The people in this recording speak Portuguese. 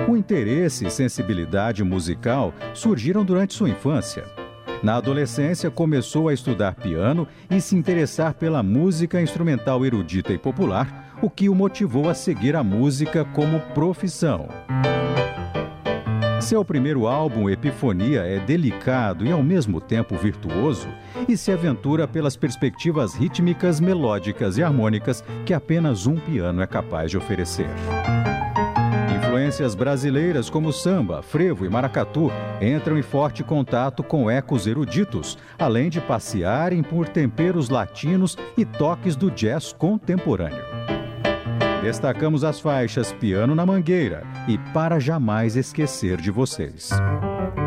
O interesse e sensibilidade musical surgiram durante sua infância. Na adolescência, começou a estudar piano e se interessar pela música instrumental erudita e popular, o que o motivou a seguir a música como profissão. Seu primeiro álbum, Epifonia, é delicado e ao mesmo tempo virtuoso e se aventura pelas perspectivas rítmicas, melódicas e harmônicas que apenas um piano é capaz de oferecer. Influências brasileiras como samba, frevo e maracatu entram em forte contato com ecos eruditos, além de passearem por temperos latinos e toques do jazz contemporâneo. Destacamos as faixas Piano na Mangueira e Para Jamais Esquecer de Vocês.